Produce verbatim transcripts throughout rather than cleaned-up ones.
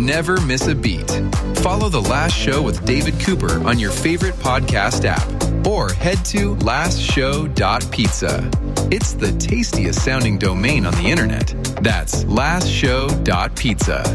never miss a beat. Follow The Last Show with David Cooper on your favorite podcast app or head to last show dot pizza. It's the tastiest sounding domain on the internet. That's last show dot pizza.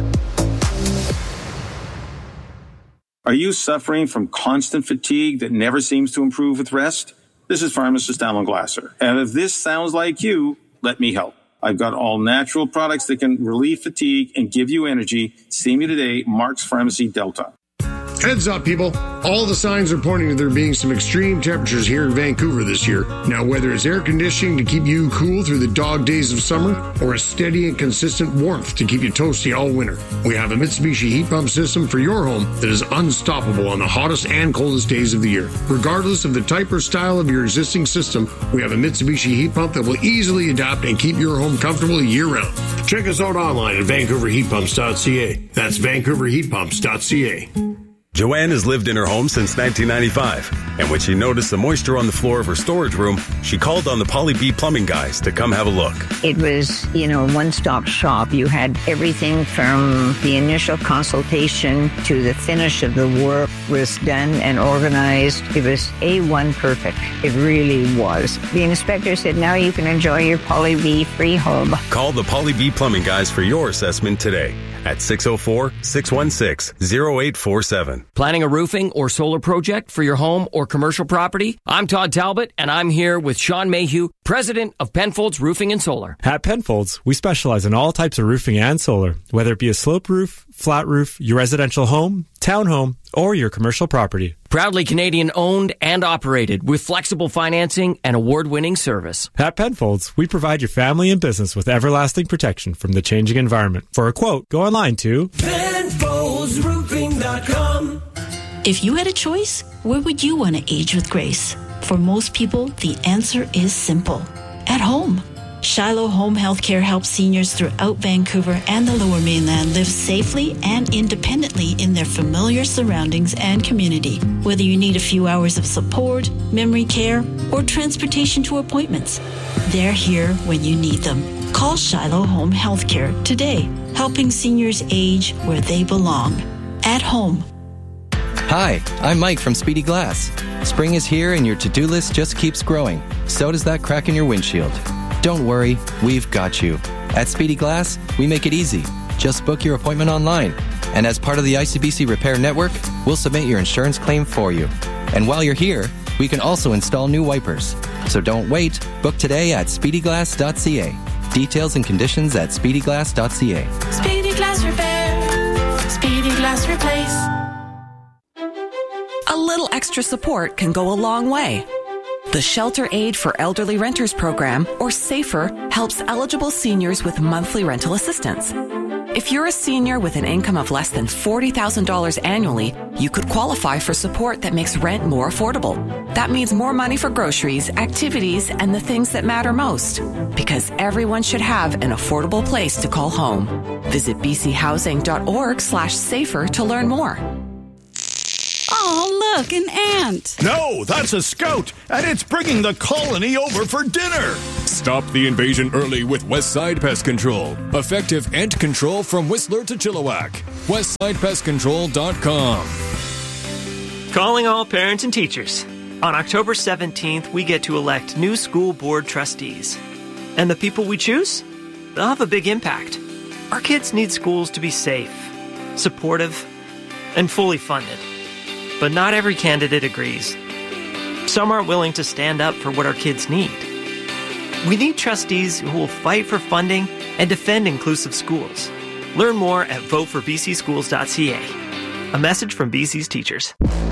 Are you suffering from constant fatigue that never seems to improve with rest? This is pharmacist Alan Glasser. And if this sounds like you, let me help. I've got all natural products that can relieve fatigue and give you energy. See me today, Mark's Pharmacy Delta. Heads up, people. All the signs are pointing to there being some extreme temperatures here in Vancouver this year. Now, whether it's air conditioning to keep you cool through the dog days of summer or a steady and consistent warmth to keep you toasty all winter, we have a Mitsubishi heat pump system for your home that is unstoppable on the hottest and coldest days of the year. Regardless of the type or style of your existing system, we have a Mitsubishi heat pump that will easily adapt and keep your home comfortable year-round. Check us out online at vancouver heat pumps dot c a. That's vancouver heat pumps dot c a. Joanne has lived in her home since nineteen ninety-five, and when she noticed the moisture on the floor of her storage room, she called on the Polly B plumbing guys to come have a look. It was, you know, one-stop shop. You had everything from the initial consultation to the finish of the work was done and organized. It was A one perfect. It really was. The inspector said, now you can enjoy your Polly B free home. Call the Polly B plumbing guys for your assessment today at six oh four, six one six, oh eight four seven. Planning a roofing or solar project for your home or commercial property? I'm Todd Talbot, and I'm here with Sean Mayhew, president of Penfolds Roofing and Solar. At Penfolds, we specialize in all types of roofing and solar, whether it be a slope roof, flat roof, your residential home, townhome, or your commercial property. Proudly Canadian owned and operated with flexible financing and award-winning service. At Penfolds, we provide your family and business with everlasting protection from the changing environment. For a quote, go online to Penfolds Roofing dot com. If you had a choice, where would you want to age with grace? For most people, the answer is simple. At home. Shiloh Home Healthcare helps seniors throughout Vancouver and the Lower Mainland live safely and independently in their familiar surroundings and community. Whether you need a few hours of support, memory care, or transportation to appointments, they're here when you need them. Call Shiloh Home Healthcare today, helping seniors age where they belong. At home. Hi, I'm Mike from Speedy Glass. Spring is here and your to-do list just keeps growing. So does that crack in your windshield. Don't worry, we've got you. At Speedy Glass, we make it easy. Just book your appointment online. And as part of the I C B C Repair Network, we'll submit your insurance claim for you. And while you're here, we can also install new wipers. So don't wait. Book today at speedy glass dot c a. Details and conditions at speedy glass dot c a. Speedy Glass Repair. Speedy Glass Replace. A little extra support can go a long way. The Shelter Aid for Elderly Renters program, or SAFER, helps eligible seniors with monthly rental assistance. If you're a senior with an income of less than forty thousand dollars annually, you could qualify for support that makes rent more affordable. That means more money for groceries, activities, and the things that matter most. Because everyone should have an affordable place to call home. Visit b c housing dot org slash safer to learn more. Oh, look, an ant. No, that's a scout, and it's bringing the colony over for dinner. Stop the invasion early with Westside Pest Control. Effective ant control from Whistler to Chilliwack. westside pest control dot com. Calling all parents and teachers. On October seventeenth, we get to elect new school board trustees. And the people we choose? They'll have a big impact. Our kids need schools to be safe, supportive, and fully funded. But not every candidate agrees. Some aren't willing to stand up for what our kids need. We need trustees who will fight for funding and defend inclusive schools. Learn more at vote for b c schools dot c a. A message from B C's teachers.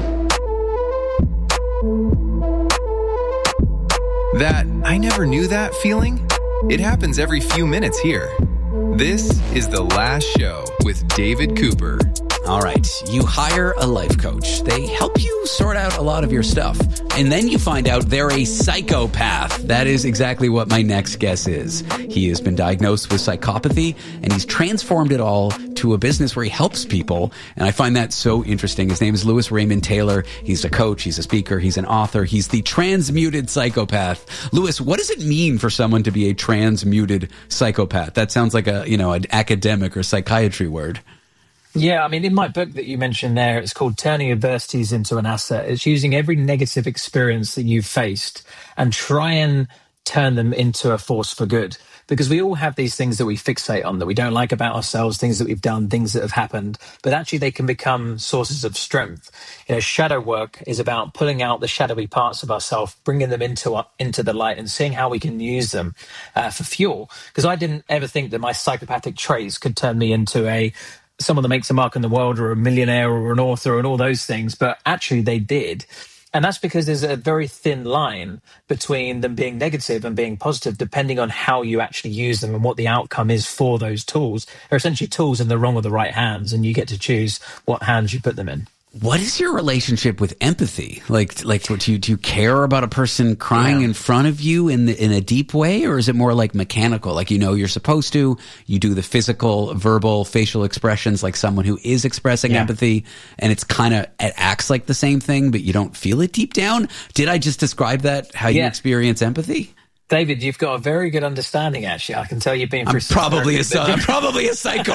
That I never knew that feeling? It happens every few minutes here. This is The Last Show with David Cooper. All right, you hire a life coach. They help you sort out a lot of your stuff. And then you find out they're a psychopath. That is exactly what my next guest is. He has been diagnosed with psychopathy, and he's transformed it all to a business where he helps people. And I find that so interesting. His name is Louis Raymond Taylor. He's a coach. He's a speaker. He's an author. He's the transmuted psychopath. Louis, what does it mean for someone to be a transmuted psychopath? That sounds like a, you know, an academic or psychiatry word. Yeah, I mean, in my book that you mentioned there, it's called Turning Adversities into an Asset. It's using every negative experience that you've faced and try and turn them into a force for good. Because we all have these things that we fixate on that we don't like about ourselves, things that we've done, things that have happened, but actually they can become sources of strength. You know, shadow work is about pulling out the shadowy parts of ourselves, bringing them into our, into the light and seeing how we can use them uh, for fuel. Because I didn't ever think that my psychopathic traits could turn me into a someone that makes a mark in the world or a millionaire or an author and all those things, but actually they did. And that's because there's a very thin line between them being negative and being positive, depending on how you actually use them and what the outcome is for those tools. They're essentially tools in the wrong or the right hands, and you get to choose what hands you put them in. What is your relationship with empathy? Like, like, do you, do you care about a person crying yeah. in front of you in the, in a deep way, or is it more like mechanical? Like, you know, you're supposed to, you do the physical, verbal, facial expressions like someone who is expressing yeah. empathy, and it's kind of, it acts like the same thing, but you don't feel it deep down. Did I just describe that, how yeah. you experience empathy? David, you've got a very good understanding, actually. I can tell you've been through... I'm probably, a, I'm probably a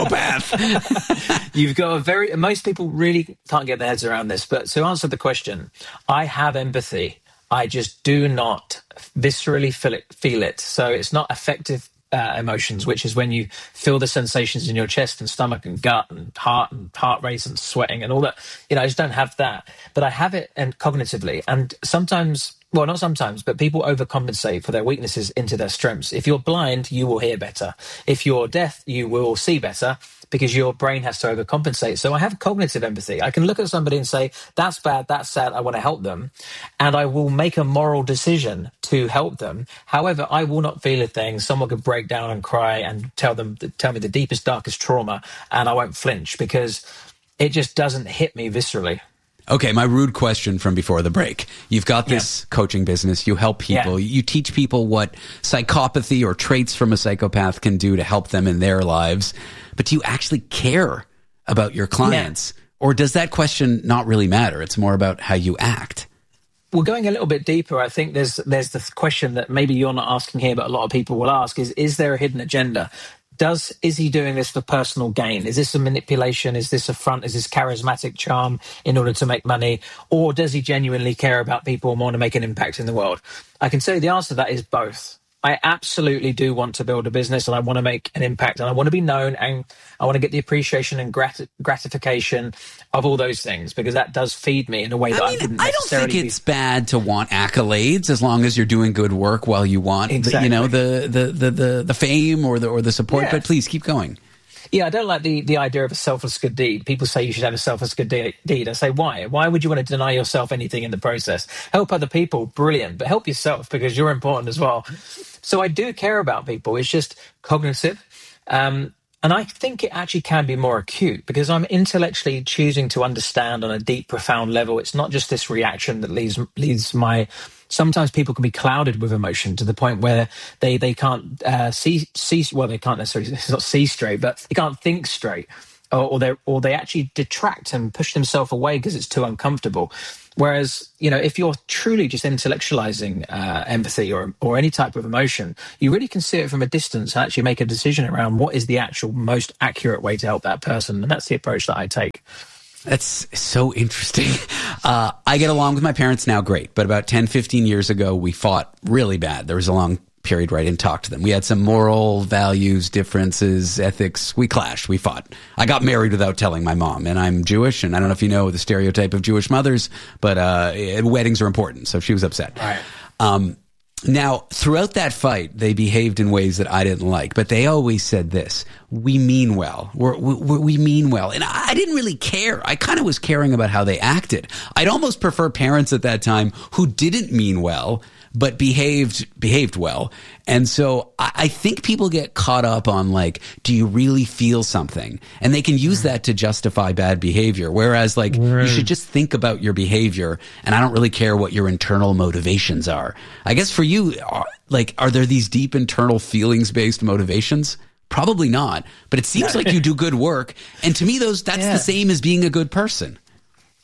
psychopath. You've got a very... Most people really can't get their heads around this, but to answer the question, I have empathy. I just do not viscerally feel it. Feel it. So it's not affective uh, emotions, which is when you feel the sensations in your chest and stomach and gut and heart and heart rate and sweating and all that. You know, I just don't have that. But I have it and cognitively. And sometimes... Well, not sometimes, but people overcompensate for their weaknesses into their strengths. If you're blind, you will hear better. If you're deaf, you will see better because your brain has to overcompensate. So I have cognitive empathy. I can look at somebody and say, that's bad, that's sad, I want to help them. And I will make a moral decision to help them. However, I will not feel a thing. Someone could break down and cry and tell them, tell me the deepest, darkest trauma, and I won't flinch because it just doesn't hit me viscerally. Okay, my rude question from before the break. You've got this yeah. coaching business. You help people. Yeah. You teach people what psychopathy or traits from a psychopath can do to help them in their lives. But do you actually care about your clients? Yeah. Or does that question not really matter? It's more about how you act. Well, going a little bit deeper, I think there's there's the question that maybe you're not asking here, but a lot of people will ask is, is there a hidden agenda? Does is he doing this for personal gain? Is this a manipulation? Is this a front? Is this charismatic charm in order to make money? Or does he genuinely care about people and want to make an impact in the world? I can tell you the answer to that is both. I absolutely do want to build a business and I want to make an impact and I want to be known and I want to get the appreciation and grat- gratification of all those things because that does feed me in a way that I, mean, I wouldn't necessarily I don't think it's be- bad to want accolades as long as you're doing good work while you want, exactly. the, you know, the, the, the, the, the fame or the, or the support, yeah. but please keep going. Yeah, I don't like the, the idea of a selfless good deed. People say you should have a selfless good de- deed. I say, why? Why would you want to deny yourself anything in the process? Help other people, brilliant, but help yourself because you're important as well. So I do care about people. It's just cognitive. Um, and I think it actually can be more acute because I'm intellectually choosing to understand on a deep, profound level. It's not just this reaction that leads leads my... Sometimes people can be clouded with emotion to the point where they, they can't uh, see, see, well, they can't necessarily it's not see straight, but they can't think straight or, or, they or they actually detract and push themselves away because it's too uncomfortable. Whereas, you know, if you're truly just intellectualizing uh, empathy or or any type of emotion, you really can see it from a distance and actually make a decision around what is the actual most accurate way to help that person. And that's the approach that I take. That's so interesting. Uh, I get along with my parents now great, but about ten, fifteen years ago, we fought really bad. There was a long period where I didn't talk to them. We had some moral values, differences, ethics. We clashed. We fought. I got married without telling my mom, and I'm Jewish, and I don't know if you know the stereotype of Jewish mothers, but uh, weddings are important, so she was upset. All right. Um, Now, throughout that fight, they behaved in ways that I didn't like, but they always said this, we mean well, We're, we we mean well. And I didn't really care. I kind of was caring about how they acted. I'd almost prefer parents at that time who didn't mean well, but behaved behaved well. And so I, I think people get caught up on like, do you really feel something? And they can use that to justify bad behavior. Whereas like, right. you should just think about your behavior. And I don't really care what your internal motivations are. I guess for you, are, like, are there these deep internal feelings-based motivations? Probably not. But it seems like you do good work. And to me, those that's yeah. the same as being a good person.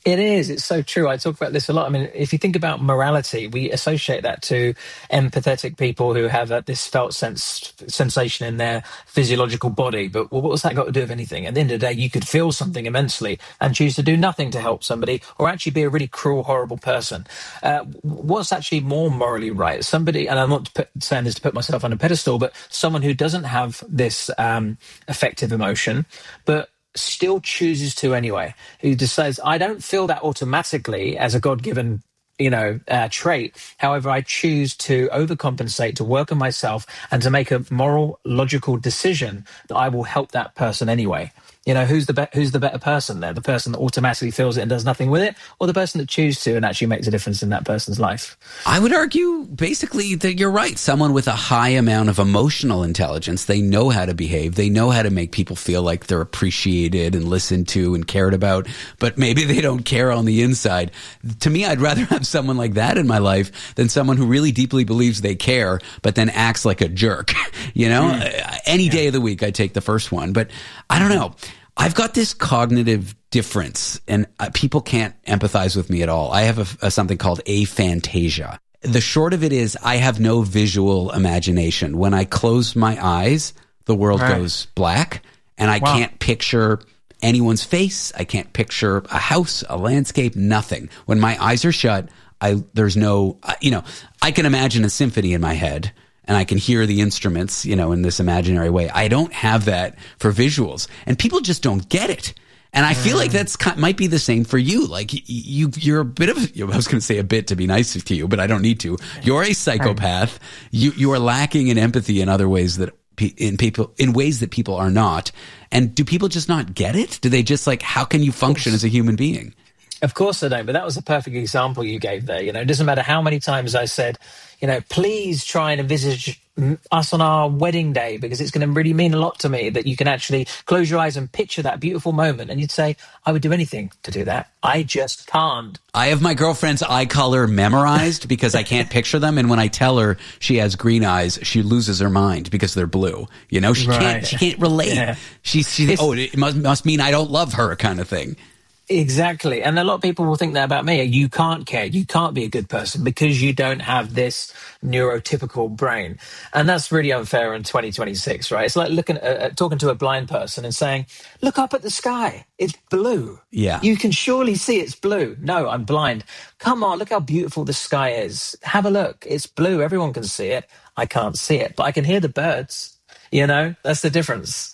It is. It's so true. I talk about this a lot. I mean, if you think about morality, we associate that to empathetic people who have uh, this felt sense sensation in their physiological body. But well, what's that got to do with anything? At the end of the day, you could feel something immensely and choose to do nothing to help somebody, or actually be a really cruel, horrible person. Uh, what's actually more morally right? Somebody, and I'm not put, saying this to put myself on a pedestal, but someone who doesn't have this um, affective emotion, but still chooses to anyway, who just says, I don't feel that automatically as a God-given, you know, uh, trait. However, I choose to overcompensate, to work on myself, and to make a moral, logical decision that I will help that person anyway. You know, who's the be- who's the better person there? The person that automatically feels it and does nothing with it, or the person that chooses to and actually makes a difference in that person's life? I would argue basically that you're right. Someone with a high amount of emotional intelligence, they know how to behave. They know how to make people feel like they're appreciated and listened to and cared about, but maybe they don't care on the inside. To me, I'd rather have someone like that in my life than someone who really deeply believes they care, but then acts like a jerk. You know, mm. any yeah. day of the week, I take the first one, but I don't know. I've got this cognitive difference, and uh, people can't empathize with me at all. I have a, a, something called aphantasia. The short of it is I have no visual imagination. When I close my eyes, the world right. goes black, and I wow. can't picture anyone's face. I can't picture a house, a landscape, nothing. When my eyes are shut, I there's no, you know, I can imagine a symphony in my head, and I can hear the instruments, you know, in this imaginary way. I don't have that for visuals, and people just don't get it. And I feel like that's might be the same for you. Like you, you're a bit of, I was going to say a bit to be nice to you, but I don't need to. You're a psychopath. You, you are lacking in empathy in other ways that in people, in ways that people are not. And do people just not get it? Do they just like, how can you function as a human being? Of course I don't, but that was a perfect example you gave there. You know, it doesn't matter how many times I said, you know, please try and envisage us on our wedding day, because it's going to really mean a lot to me that you can actually close your eyes and picture that beautiful moment. And you'd say, I would do anything to do that. I just can't. I have my girlfriend's eye color memorized because I can't picture them. And when I tell her she has green eyes, she loses her mind because they're blue. You know, she right. can't, she can't relate. Yeah. She's, she's oh, it must, must mean I don't love her kind of thing. Exactly. And a lot of people will think that about me. You can't care. You can't be a good person because you don't have this neurotypical brain. And that's really unfair in twenty twenty-six, right? It's like looking at, uh, talking to a blind person and saying, look up at the sky. It's blue. Yeah. You can surely see it's blue. No, I'm blind. Come on, look how beautiful the sky is. Have a look. It's blue. Everyone can see it. I can't see it, but I can hear the birds. You know, that's the difference.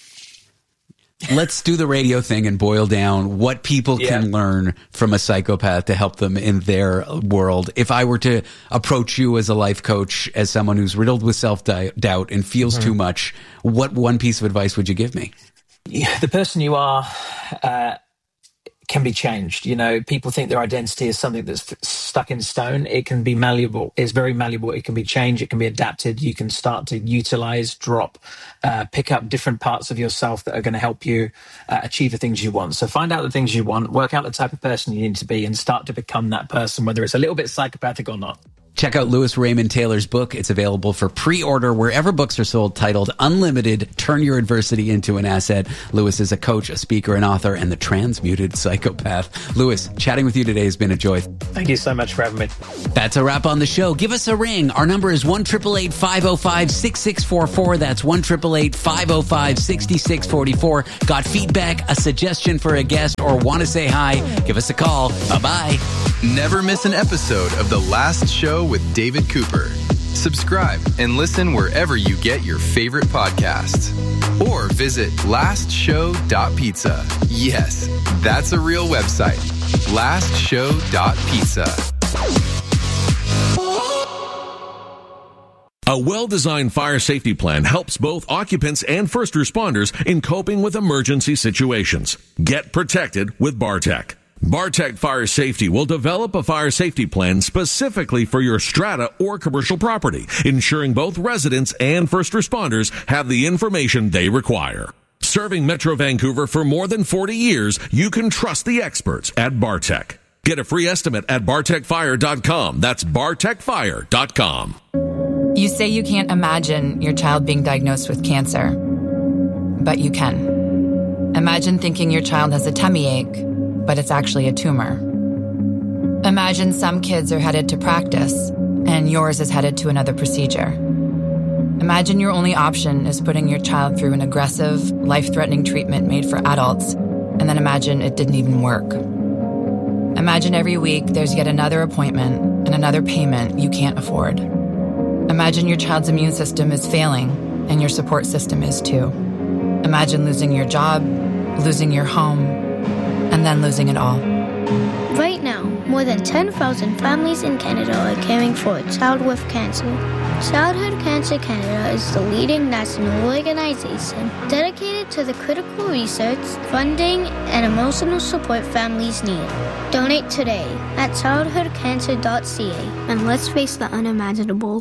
Let's do the radio thing and boil down what people yeah. can learn from a psychopath to help them in their world. If I were to approach you as a life coach, as someone who's riddled with self-doubt and feels mm-hmm. too much, what one piece of advice would you give me? Yeah, the person you are uh, can be changed. You know, people think their identity is something that's stuck in stone. It can be malleable. It's very malleable. It can be changed. It can be adapted. You can start to utilize, drop, uh, pick up different parts of yourself that are going to help you uh, achieve the things you want. So find out the things you want, work out the type of person you need to be, and start to become that person, whether it's a little bit psychopathic or not. Check out Louis Raymond Taylor's book. It's available for pre-order wherever books are sold, titled Unlimited, Turn Your Adversity into an Asset. Louis is a coach, a speaker, an author, and the transmuted psychopath. Louis, chatting with you today has been a joy. Thank you so much for having me. That's a wrap on the show. Give us a ring. Our number is one eight eight eight, five oh five, six six four four. That's one eight eight eight, five oh five, six six four four. Got feedback, a suggestion for a guest, or want to say hi? Give us a call. Bye-bye. Never miss an episode of The Last Show with David Cooper. Subscribe and listen wherever you get your favorite podcasts. Or visit last show dot pizza. Yes, that's a real website. last show dot pizza. A well-designed fire safety plan helps both occupants and first responders in coping with emergency situations. Get protected with Bartec. Bartec Fire Safety will develop a fire safety plan specifically for your strata or commercial property, ensuring both residents and first responders have the information they require. Serving Metro Vancouver for more than forty years, you can trust the experts at Bartec. Get a free estimate at bartec fire dot com. That's bartec fire dot com. You say you can't imagine your child being diagnosed with cancer, but you can. Imagine thinking your child has a tummy ache, but it's actually a tumor. Imagine some kids are headed to practice, and yours is headed to another procedure. Imagine your only option is putting your child through an aggressive, life-threatening treatment made for adults, and then imagine it didn't even work. Imagine every week there's yet another appointment and another payment you can't afford. Imagine your child's immune system is failing, and your support system is too. Imagine losing your job, losing your home, and then losing it all. Right now, more than ten thousand families in Canada are caring for a child with cancer. Childhood Cancer Canada is the leading national organization dedicated to the critical research, funding, and emotional support families need. Donate today at childhood cancer dot c a and let's face the unimaginable.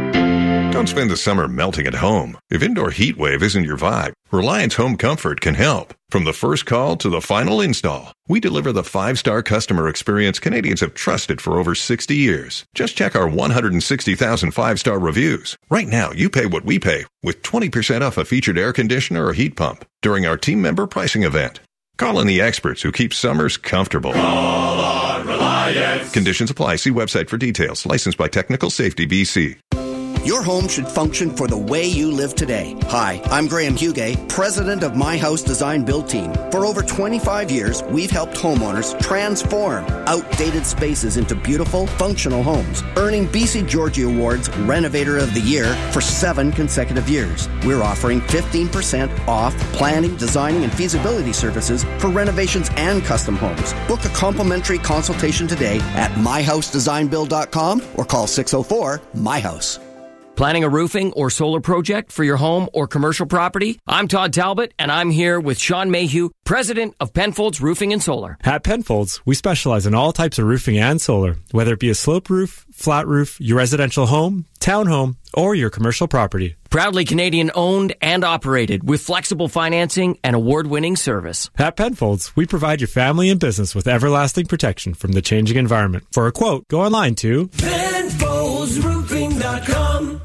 Don't spend the summer melting at home. If indoor heat wave isn't your vibe, Reliance Home Comfort can help. From the first call to the final install, we deliver the five-star customer experience Canadians have trusted for over sixty years. Just check our one hundred sixty thousand five-star reviews. Right now, you pay what we pay with twenty percent off a featured air conditioner or heat pump during our team member pricing event. Call in the experts who keep summers comfortable. Call on Reliance. Conditions apply. See website for details. Licensed by Technical Safety B C. Your home should function for the way you live today. Hi, I'm Graham Hugay, president of My House Design Build Team. For over twenty-five years, we've helped homeowners transform outdated spaces into beautiful, functional homes, earning B C Georgie Awards Renovator of the Year for seven consecutive years. We're offering fifteen percent off planning, designing, and feasibility services for renovations and custom homes. Book a complimentary consultation today at my house design build dot com or call six oh four, M Y house. Planning a roofing or solar project for your home or commercial property? I'm Todd Talbot, and I'm here with Sean Mayhew, president of Penfolds Roofing and Solar. At Penfolds, we specialize in all types of roofing and solar, whether it be a sloped roof, flat roof, your residential home, townhome, or your commercial property. Proudly Canadian owned and operated with flexible financing and award-winning service. At Penfolds, we provide your family and business with everlasting protection from the changing environment. For a quote, go online to Penfolds Roofing dot com.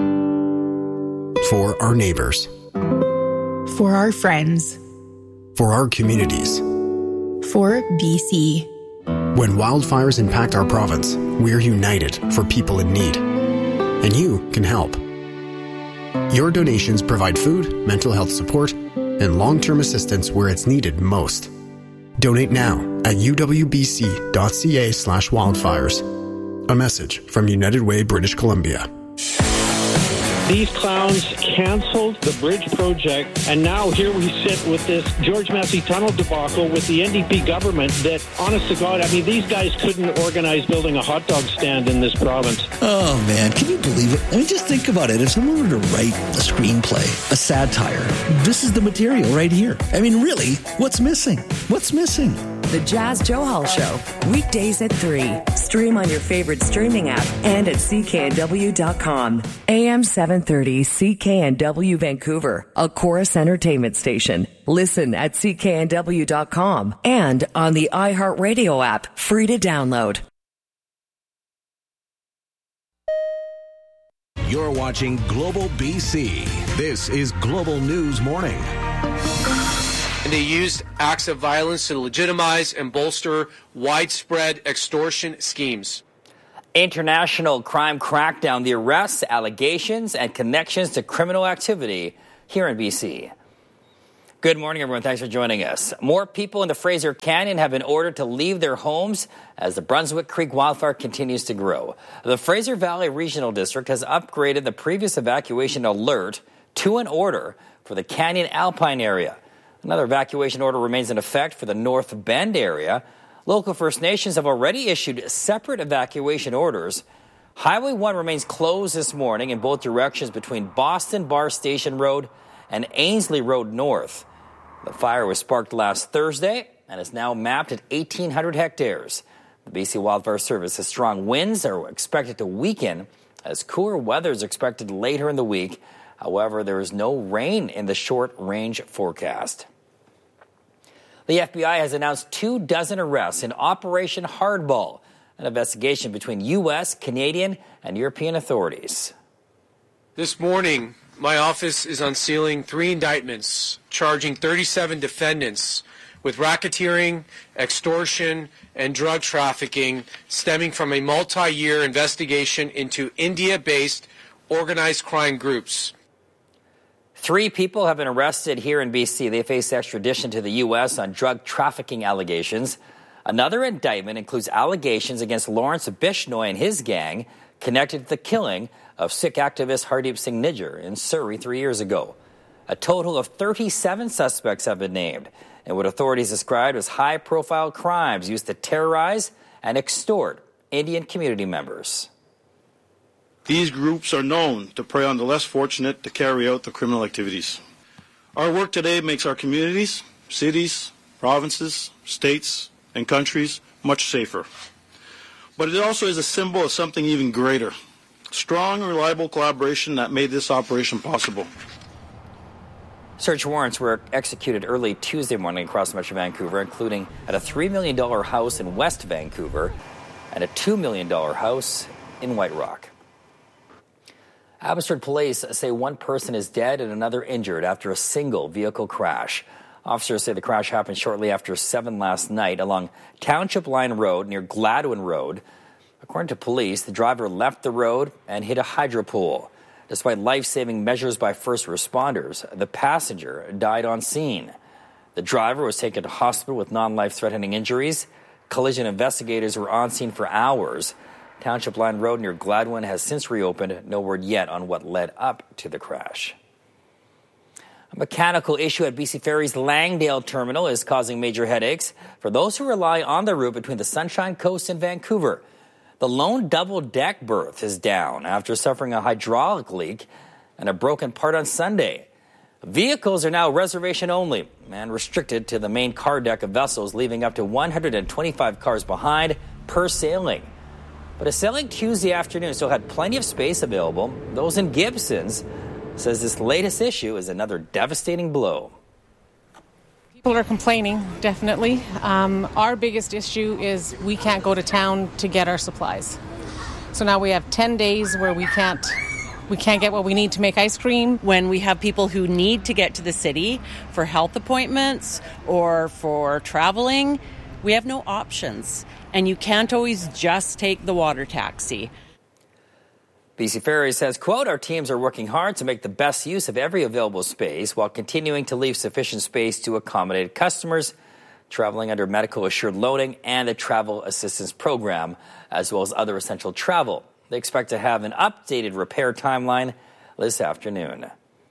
For our neighbors. For our friends. For our communities. For B C. When wildfires impact our province, we're united for people in need. And you can help. Your donations provide food, mental health support, and long-term assistance where it's needed most. Donate now at u w b c dot c a slash wildfires. A message from United Way, British Columbia. These clowns canceled the bridge project, and now here we sit with this George Massey Tunnel debacle with the N D P government that, honest to God, I mean, these guys couldn't organize building a hot dog stand in this province. Oh, man, can you believe it? I mean, just think about it. If someone were to write a screenplay, a satire, this is the material right here. I mean, really, what's missing? What's missing? The Jazz Johal Show, weekdays at three. Stream on your favorite streaming app and at c k n w dot com. A M seven thirty C K N W Vancouver, a Chorus Entertainment station. Listen at c k n w dot com and on the iHeartRadio app, free to download. You're watching Global B C. This is Global News Morning. And they used acts of violence to legitimize and bolster widespread extortion schemes. International crime crackdown, the arrests, allegations, and connections to criminal activity here in B C. Good morning, everyone. Thanks for joining us. More people in the Fraser Canyon have been ordered to leave their homes as the Brunswick Creek wildfire continues to grow. The Fraser Valley Regional District has upgraded the previous evacuation alert to an order for the Canyon Alpine area. Another evacuation order remains in effect for the North Bend area. Local First Nations have already issued separate evacuation orders. Highway one remains closed this morning in both directions between Boston Bar Station Road and Ainsley Road North. The fire was sparked last Thursday and is now mapped at eighteen hundred hectares. The B C Wildfire Service says strong winds are expected to weaken as cooler weather is expected later in the week. However, there is no rain in the short-range forecast. The F B I has announced two dozen arrests in Operation Hardball, an investigation between U S, Canadian, and European authorities. This morning, my office is unsealing three indictments charging thirty-seven defendants with racketeering, extortion, and drug trafficking stemming from a multi-year investigation into India-based organized crime groups. Three people have been arrested here in B C. They face extradition to the U S on drug trafficking allegations. Another indictment includes allegations against Lawrence Bishnoi and his gang connected to the killing of Sikh activist Hardeep Singh Nijjar in Surrey three years ago. A total of thirty-seven suspects have been named in what authorities described as high-profile crimes used to terrorize and extort Indian community members. These groups are known to prey on the less fortunate to carry out the criminal activities. Our work today makes our communities, cities, provinces, states, and countries much safer. But it also is a symbol of something even greater. Strong and reliable collaboration that made this operation possible. Search warrants were executed early Tuesday morning across Metro Vancouver, including at a three million dollars house in West Vancouver and a two million dollars house in White Rock. Abbotsford police say one person is dead and another injured after a single vehicle crash. Officers say the crash happened shortly after seven last night along Township Line Road near Gladwin Road. According to police, the driver left the road and hit a hydro pool. Despite life-saving measures by first responders, the passenger died on scene. The driver was taken to hospital with non-life-threatening injuries. Collision investigators were on scene for hours. Township Line Road near Gladwin has since reopened. No word yet on what led up to the crash. A mechanical issue at B C Ferry's Langdale terminal is causing major headaches for those who rely on the route between the Sunshine Coast and Vancouver. The lone double-deck berth is down after suffering a hydraulic leak and a broken part on Sunday. Vehicles are now reservation only and restricted to the main car deck of vessels, leaving up to one hundred twenty-five cars behind per sailing. But a sailing Tuesday afternoon still had plenty of space available. Those in Gibson's says this latest issue is another devastating blow. People are complaining, definitely. Um, our biggest issue is we can't go to town to get our supplies. So now we have ten days where we can't we can't get what we need to make ice cream. When we have people who need to get to the city for health appointments or for traveling, we have no options. And you can't always just take the water taxi. B C Ferry says, quote, our teams are working hard to make the best use of every available space while continuing to leave sufficient space to accommodate customers traveling under medical assured loading and the travel assistance program, as well as other essential travel. They expect to have an updated repair timeline this afternoon.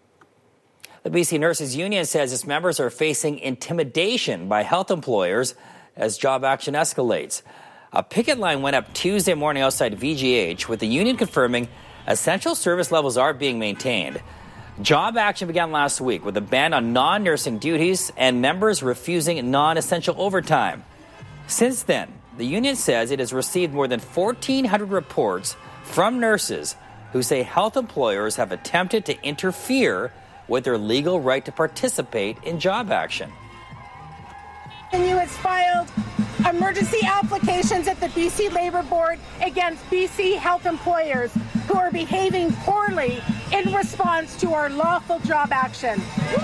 The B C Nurses Union says its members are facing intimidation by health employers as job action escalates. A picket line went up Tuesday morning outside V G H, with the union confirming essential service levels are being maintained. Job action began last week with a ban on non-nursing duties and members refusing non-essential overtime. Since then, the union says it has received more than fourteen hundred reports from nurses who say health employers have attempted to interfere with their legal right to participate in job action. And you has filed emergency applications at the B C Labour Board against B C health employers who are behaving poorly in response to our lawful job action.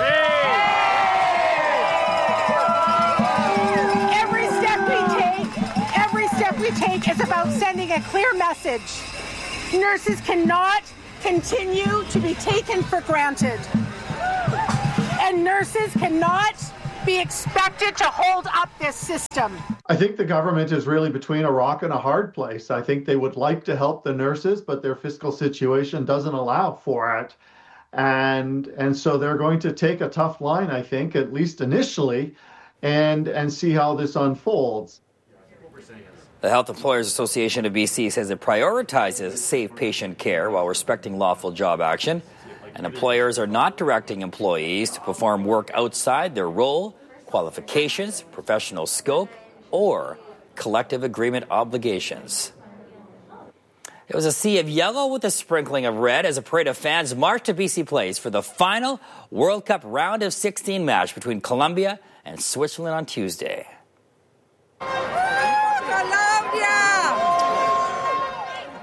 Every step we take, every step we take is about sending a clear message. Nurses cannot continue to be taken for granted. And nurses cannot be expected to hold up this system. I think the government is really between a rock and a hard place. I think they would like to help the nurses, but their fiscal situation doesn't allow for it. And and so they're going to take a tough line, I think, at least initially, and and see how this unfolds. The Health Employers Association of B C says it prioritizes safe patient care while respecting lawful job action. And employers are not directing employees to perform work outside their role, qualifications, professional scope, or collective agreement obligations. It was a sea of yellow with a sprinkling of red as a parade of fans marched to B C Place for the final World Cup round of sixteen match between Colombia and Switzerland on Tuesday.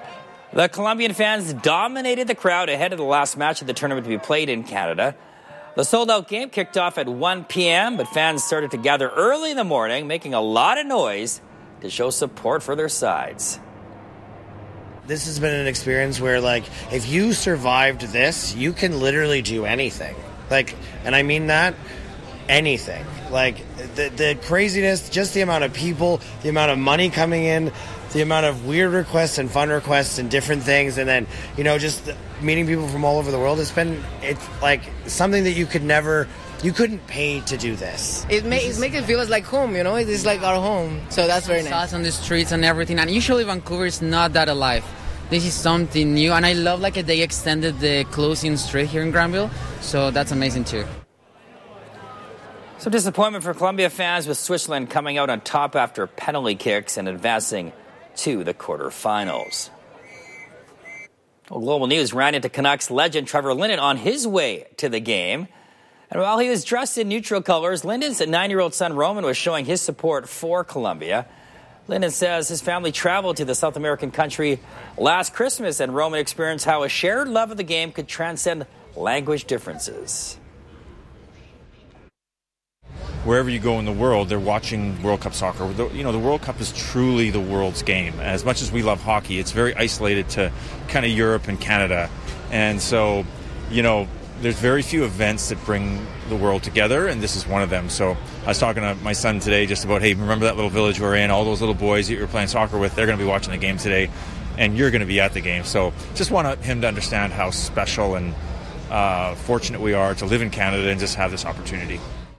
The Colombian fans dominated the crowd ahead of the last match of the tournament to be played in Canada. The sold-out game kicked off at one p.m., but fans started to gather early in the morning, making a lot of noise to show support for their sides. This has been an experience where, like, if you survived this, you can literally do anything. Like, and I mean that, anything. Like, the, the craziness, just the amount of people, the amount of money coming in, the amount of weird requests and fun requests and different things, and then, you know, just meeting people from all over the world. It's been, it's like something that you could never, you couldn't pay to do this. It, ma- it makes it feel like home, you know? It's like our home. So that's very nice. Us on the streets and everything. And usually Vancouver is not that alive. This is something new. And I love like they extended the closing street here in Granville. So that's amazing too. Some disappointment for Columbia fans with Switzerland coming out on top after penalty kicks and advancing to the quarterfinals. Well, Global News ran into Canucks legend Trevor Linden on his way to the game. And while he was dressed in neutral colors, Linden's nine-year-old son Roman was showing his support for Colombia. Linden says his family traveled to the South American country last Christmas, and Roman experienced how a shared love of the game could transcend language differences. Wherever you go in the world, they're watching World Cup soccer. The, you know, the World Cup is truly the world's game. As much as we love hockey, it's very isolated to kind of Europe and Canada. And so, you know, there's very few events that bring the world together, and this is one of them. So I was talking to my son today just about, hey, remember that little village we're in? All those little boys that you were playing soccer with, they're going to be watching the game today, and you're going to be at the game. So just want him to understand how special and uh, fortunate we are to live in Canada and just have this opportunity.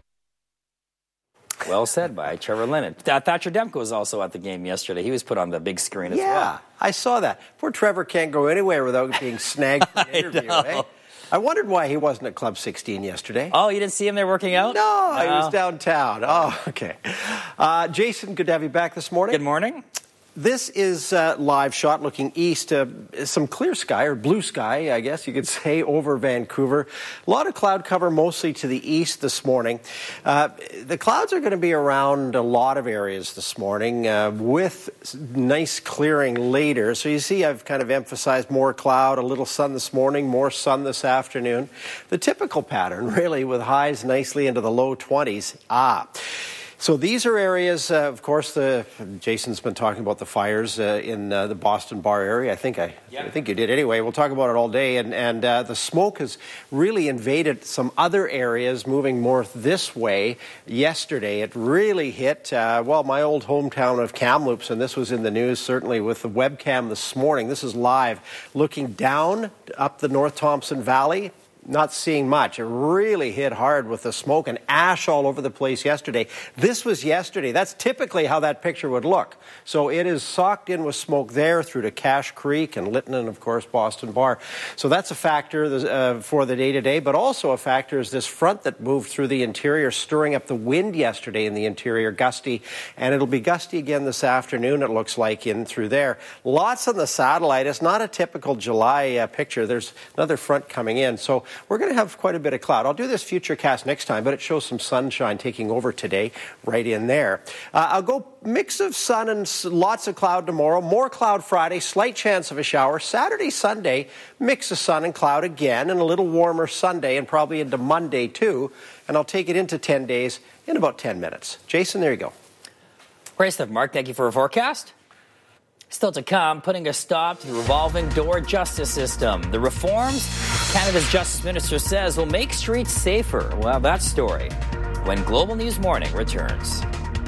Well said by Trevor Linden. Thatcher Demko was also at the game yesterday. He was put on the big screen as yeah, well. Yeah, I saw that. Poor Trevor can't go anywhere without being snagged for an interview, eh? I wondered why he wasn't at Club sixteen yesterday. Oh, you didn't see him there working out? No, no. he was downtown. Oh, okay. Uh, Jason, good to have you back this morning. Good morning. This is a live shot looking east. Uh, some clear sky, or blue sky, I guess you could say, over Vancouver. A lot of cloud cover mostly to the east this morning. Uh, the clouds are going to be around a lot of areas this morning uh, with nice clearing later. So you see I've kind of emphasized more cloud, a little sun this morning, more sun this afternoon. The typical pattern, really, with highs nicely into the low twenties. Ah. So these are areas, uh, of course, the Jason's been talking about the fires uh, in uh, the Boston Bar area. I think I, yep. I think you did anyway. We'll talk about it all day. And, and uh, the smoke has really invaded some other areas, moving north this way. Yesterday, it really hit, uh, well, my old hometown of Kamloops, and this was in the news, certainly, with the webcam this morning. This is live, looking down up the North Thompson Valley. Not seeing much. It really hit hard with the smoke and ash all over the place yesterday. This was yesterday. That's typically how that picture would look. So it is socked in with smoke there through to Cache Creek and Lytton and, of course, Boston Bar. So that's a factor uh, for the day-to-day, but also a factor is this front that moved through the interior, stirring up the wind yesterday in the interior, gusty, and it'll be gusty again this afternoon, it looks like, in through there. Lots on the satellite. It's not a typical July uh, picture. There's another front coming in. So we're going to have quite a bit of cloud. I'll do this future cast next time, but it shows some sunshine taking over today right in there. Uh, I'll go mix of sun and lots of cloud tomorrow. More cloud Friday, slight chance of a shower. Saturday, Sunday, mix of sun and cloud again, and a little warmer Sunday and probably into Monday too. And I'll take it into ten days in about ten minutes. Jason, there you go. Great stuff, Mark. Thank you for a forecast. Still to come, putting a stop to the revolving door justice system. The reforms Canada's Justice Minister says will make streets safer. Well, that story when Global News Morning returns.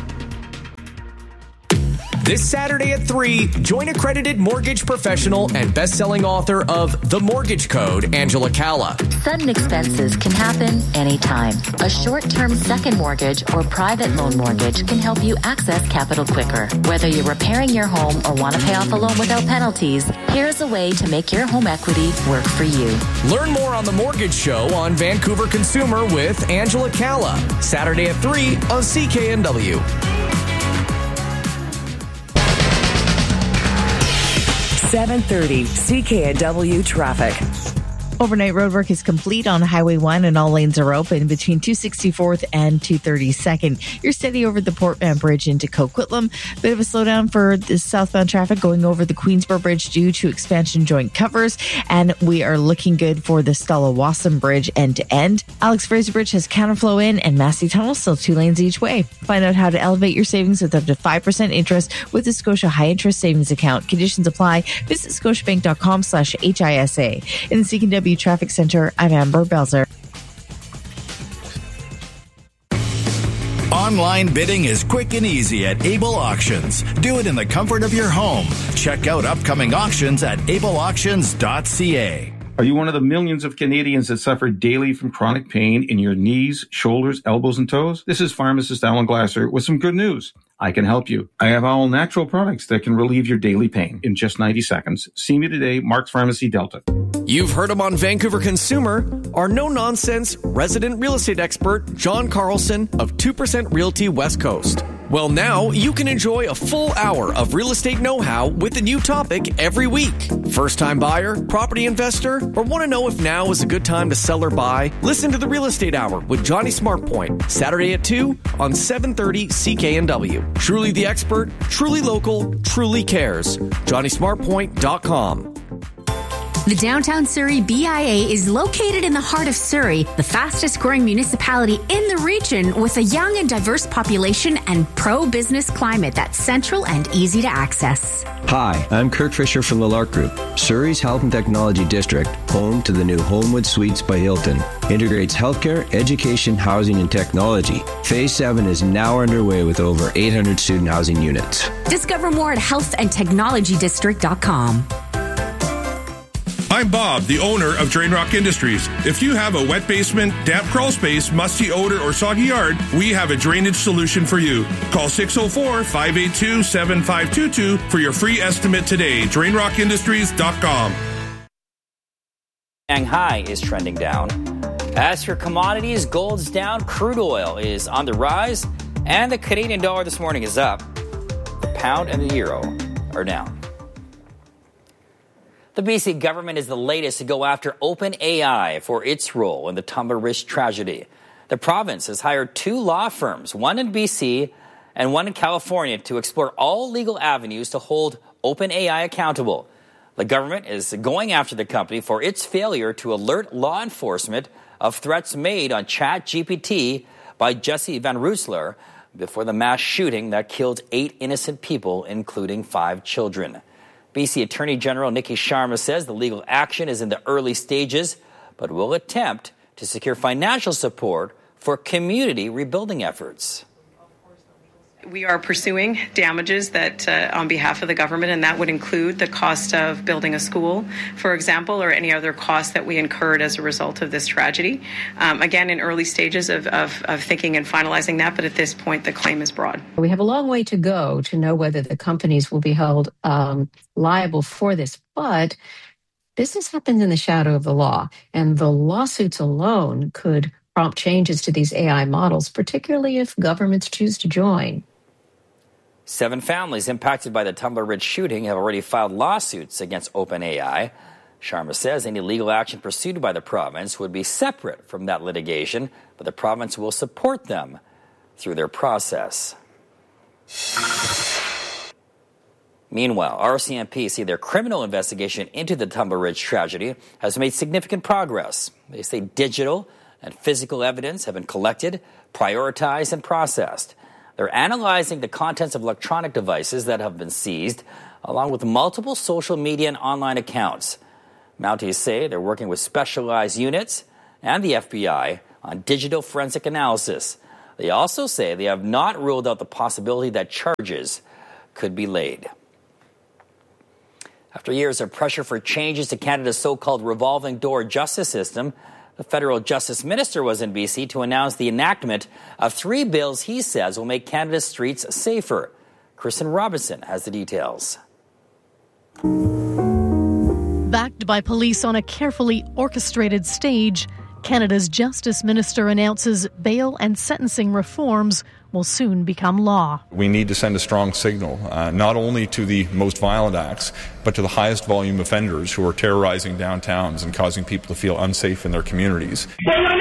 This Saturday at three, join accredited mortgage professional and best-selling author of The Mortgage Code, Angela Calla. Sudden expenses can happen anytime. A short-term second mortgage or private loan mortgage can help you access capital quicker. Whether you're repairing your home or want to pay off a loan without penalties, here's a way to make your home equity work for you. Learn more on The Mortgage Show on Vancouver Consumer with Angela Calla. Saturday at three on C K N W. seven thirty C K N W traffic. Overnight roadwork is complete on Highway one and all lanes are open between two sixty-fourth and two thirty-second. You're steady over the Port Van Bridge into Coquitlam. Bit of a slowdown for the southbound traffic going over the Queensborough Bridge due to expansion joint covers. And we are looking good for the Stella-Wasson Bridge end to end. Alex Fraser Bridge has counterflow in and Massey Tunnel still two lanes each way. Find out how to elevate your savings with up to five percent interest with the Scotia High Interest Savings Account. Conditions apply. Visit scotiabank.com slash HISA. In the C K W Traffic Center, I'm Amber Belzer. Online bidding is quick and easy at Able Auctions. Do it in the comfort of your home. Check out upcoming auctions at able auctions dot c a. Are you one of the millions of Canadians that suffer daily from chronic pain in your knees, shoulders, elbows, and toes? This is pharmacist Alan Glasser with some good news. I can help you. I have all natural products that can relieve your daily pain in just ninety seconds. See me today, Mark's Pharmacy, Delta. You've heard him on Vancouver Consumer, our no-nonsense resident real estate expert, John Carlson of two percent Realty West Coast. Well, now you can enjoy a full hour of real estate know-how with a new topic every week. First-time buyer, property investor, or want to know if now is a good time to sell or buy? Listen to the Real Estate Hour with Johnny Smartpoint, Saturday at two on seven thirty C K N W. Truly the expert, truly local, truly cares. Johnny Smartpoint dot com. The Downtown Surrey B I A is located in the heart of Surrey, the fastest growing municipality in the region with a young and diverse population and pro-business climate that's central and easy to access. Hi, I'm Kurt Fisher from the Lark Group. Surrey's Health and Technology District, home to the new Homewood Suites by Hilton, integrates healthcare, education, housing, and technology. Phase seven is now underway with over eight hundred student housing units. Discover more at health and technology district dot com. I'm Bob, the owner of Drain Rock Industries. If you have a wet basement, damp crawl space, musty odor, or soggy yard, we have a drainage solution for you. Call six oh four, five eight two, seven five two two for your free estimate today. drain rock industries dot com. Shanghai is trending down. As for commodities, gold's down, crude oil is on the rise, and the Canadian dollar this morning is up. The pound and the euro are down. The B C government is the latest to go after OpenAI for its role in the Tumbler Ridge tragedy. The province has hired two law firms, one in B C and one in California, to explore all legal avenues to hold OpenAI accountable. The government is going after the company for its failure to alert law enforcement of threats made on ChatGPT by Jesse Van Russelaar before the mass shooting that killed eight innocent people, including five children. B C Attorney General Nikki Sharma says the legal action is in the early stages, but will attempt to secure financial support for community rebuilding efforts. We are pursuing damages that uh, on behalf of the government, and that would include the cost of building a school, for example, or any other costs that we incurred as a result of this tragedy. Um, again, in early stages of, of, of thinking and finalizing that, but at this point, the claim is broad. We have a long way to go to know whether the companies will be held um, liable for this, but business happens in the shadow of the law, and the lawsuits alone could prompt changes to these A I models, particularly if governments choose to join. Seven families impacted by the Tumbler Ridge shooting have already filed lawsuits against OpenAI. Sharma says any legal action pursued by the province would be separate from that litigation, but the province will support them through their process. Meanwhile, R C M P say their criminal investigation into the Tumbler Ridge tragedy has made significant progress. They say digital and physical evidence have been collected, prioritized, and processed. They're analyzing the contents of electronic devices that have been seized, along with multiple social media and online accounts. Mounties say they're working with specialized units and the F B I on digital forensic analysis. They also say they have not ruled out the possibility that charges could be laid. After years of pressure for changes to Canada's so-called revolving door justice system, the federal justice minister was in B C to announce the enactment of three bills he says will make Canada's streets safer. Kristen Robinson has the details. Backed by police on a carefully orchestrated stage, Canada's Justice Minister announces bail and sentencing reforms will soon become law. We need to send a strong signal, uh, not only to the most violent acts, but to the highest volume offenders who are terrorizing downtowns and causing people to feel unsafe in their communities.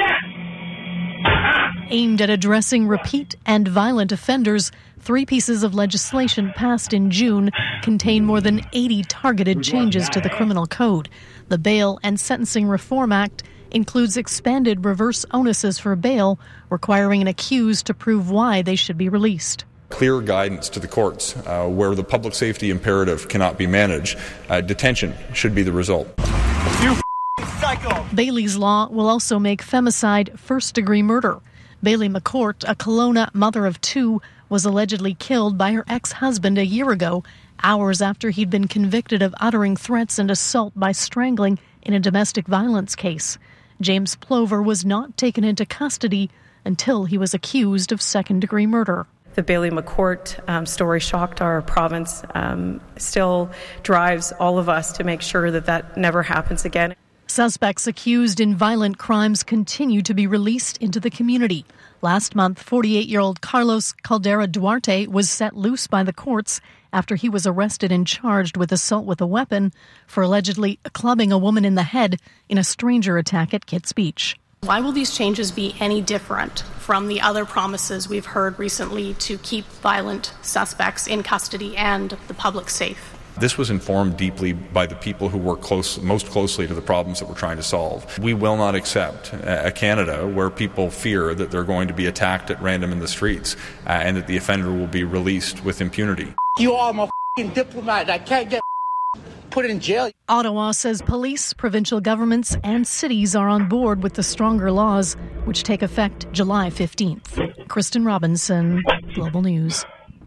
Aimed at addressing repeat and violent offenders, three pieces of legislation passed in June contain more than eighty targeted changes to the criminal code. The Bail and Sentencing Reform Act includes expanded reverse onuses for bail, requiring an accused to prove why they should be released. Clear guidance to the courts uh, where the public safety imperative cannot be managed. Uh, detention should be the result. You psycho! Bailey's Law will also make femicide first-degree murder. Bailey McCourt, a Kelowna mother of two, was allegedly killed by her ex-husband a year ago, hours after he'd been convicted of uttering threats and assault by strangling in a domestic violence case. James Plover was not taken into custody until he was accused of second-degree murder. The Bailey McCourt um, story shocked our province, um, still drives all of us to make sure that that never happens again. Suspects accused in violent crimes continue to be released into the community. Last month, forty-eight-year-old Carlos Caldera Duarte was set loose by the courts after he was arrested and charged with assault with a weapon for allegedly clubbing a woman in the head in a stranger attack at Kits Beach. Why will these changes be any different from the other promises we've heard recently to keep violent suspects in custody and the public safe? This was informed deeply by the people who work close, most closely to the problems that we're trying to solve. We will not accept a Canada where people fear that they're going to be attacked at random in the streets uh, and that the offender will be released with impunity. You are my f***ing diplomat. I can't get put in jail. Ottawa says police, provincial governments and cities are on board with the stronger laws, which take effect July fifteenth. Kristen Robinson, Global News.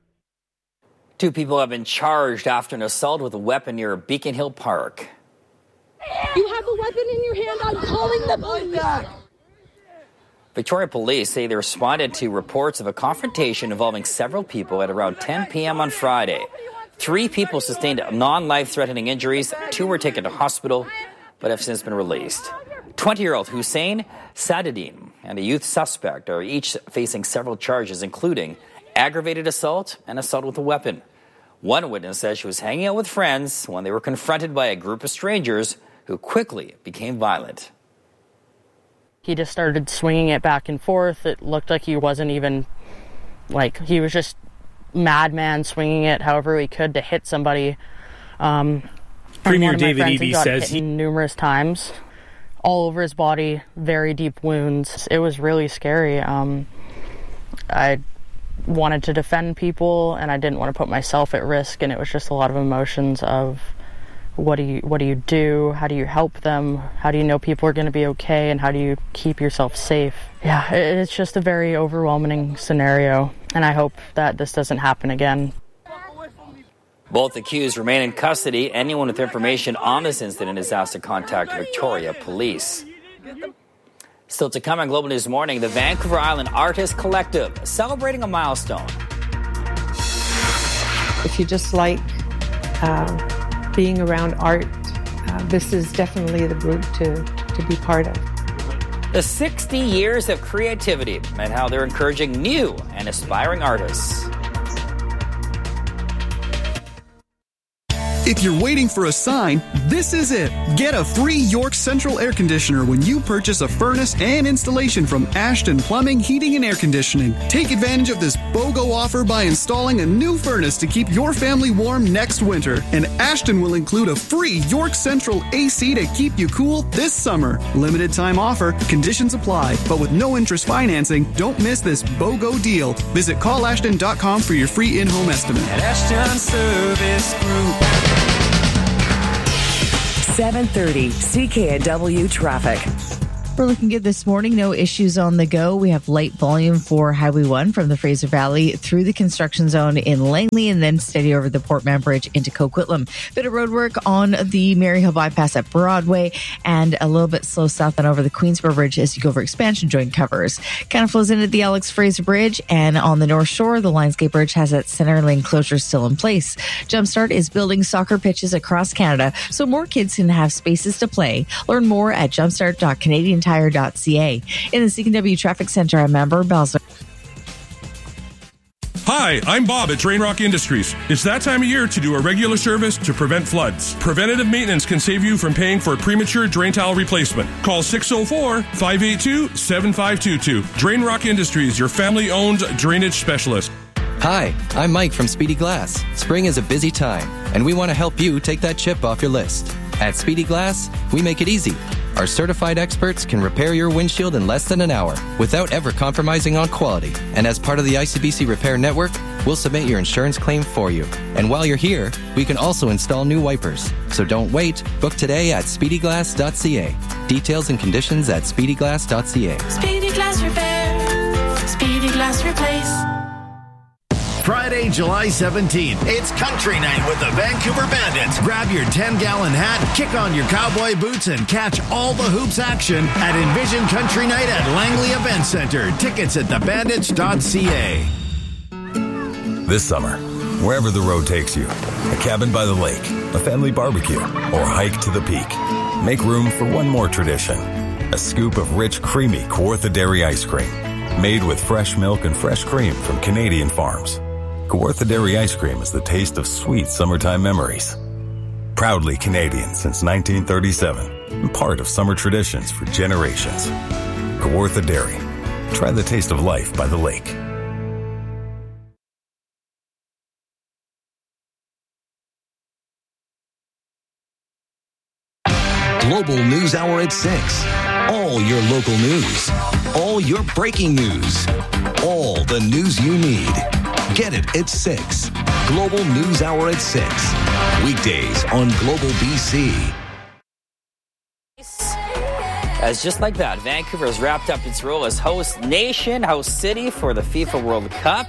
Two people have been charged after an assault with a weapon near Beacon Hill Park. You have a weapon in your hand. I'm calling the police. Victoria police say they responded to reports of a confrontation involving several people at around ten p.m. on Friday. Three people sustained non-life-threatening injuries. Two were taken to hospital, but have since been released. twenty-year-old Hussein Sadadine and a youth suspect are each facing several charges, including aggravated assault and assault with a weapon. One witness says she was hanging out with friends when they were confronted by a group of strangers who quickly became violent. He just started swinging it back and forth. It looked like he wasn't even, like, he was just madman swinging it however he could to hit somebody. Um, Premier David Eby says he numerous times, all over his body, very deep wounds. It was really scary. Um, I wanted to defend people and I didn't want to put myself at risk, and it was just a lot of emotions of what do you what do you do, how do you help them, how do you know people are going to be okay, and how do you keep yourself safe. Yeah, it's just a very overwhelming scenario, and I hope that this doesn't happen again. Both accused remain in custody. Anyone with information on this incident is asked to contact Victoria Police. Still to come on Global News Morning, the Vancouver Island Artists Collective celebrating a milestone. If you just like uh, being around art, uh, this is definitely the group to, to be part of. The sixty years of creativity and how they're encouraging new and aspiring artists. If you're waiting for a sign, this is it. Get a free York Central air conditioner when you purchase a furnace and installation from Ashton Plumbing, Heating and Air Conditioning. Take advantage of this BOGO offer by installing a new furnace to keep your family warm next winter. And Ashton will include a free York Central A C to keep you cool this summer. Limited time offer, conditions apply. But with no interest financing, don't miss this BOGO deal. Visit call ashton dot com for your free in-home estimate. At Ashton Service Group. seven thirty C K N W traffic. We're looking good this morning. No issues on the go. We have light volume for Highway one from the Fraser Valley through the construction zone in Langley and then steady over the Port Mann Bridge into Coquitlam. Bit of road work on the Maryhill bypass at Broadway and a little bit slow south and over the Queensborough Bridge as you go over expansion joint covers. Kind of flows into the Alex Fraser Bridge, and on the North Shore, the Lionsgate Bridge has that center lane closure still in place. Jumpstart is building soccer pitches across Canada so more kids can have spaces to play. Learn more at jumpstart dot canadian canadian tire dot c a. In the C K W Traffic Center, I'm Amber Belzer. Hi, I'm Bob at Drain Rock Industries. It's that time of year to do a regular service to prevent floods. Preventative maintenance can save you from paying for premature drain tile replacement. Call six oh four, five eight two, seven five two two. Drain Rock Industries, your family-owned drainage specialist. Hi, I'm Mike from Speedy Glass. Spring is a busy time, and we want to help you take that chip off your list. At Speedy Glass, we make it easy. Our certified experts can repair your windshield in less than an hour without ever compromising on quality. And as part of the I C B C Repair Network, we'll submit your insurance claim for you. And while you're here, we can also install new wipers. So don't wait. Book today at speedy glass dot c a. Details and conditions at speedy glass dot c a. Speedy Glass Repair. Speedy Glass Replace. Friday, July seventeenth, it's Country Night with the Vancouver Bandits. Grab your ten-gallon hat, kick on your cowboy boots, and catch all the hoops action at Envision Country Night at Langley Event Center. Tickets at the bandits dot c a. This summer, wherever the road takes you, a cabin by the lake, a family barbecue, or hike to the peak, make room for one more tradition. A scoop of rich, creamy Kawartha Dairy ice cream, made with fresh milk and fresh cream from Canadian farms. Kawartha Dairy Ice Cream is the taste of sweet summertime memories. Proudly Canadian since nineteen thirty-seven and part of summer traditions for generations. Kawartha Dairy. Try the taste of life by the lake. Global News Hour at six. All your local news. All your breaking news. All the news you need. Get it at six. Global News Hour at six. Weekdays on Global B C. As just like that, Vancouver has wrapped up its role as host nation, host city for the FIFA World Cup.